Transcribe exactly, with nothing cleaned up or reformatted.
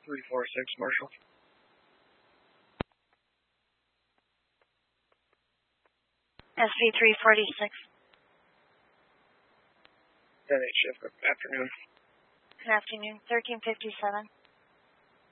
three four six, Marshall. S V three forty-six. ten eight shift, good afternoon. Good afternoon, thirteen fifty-seven.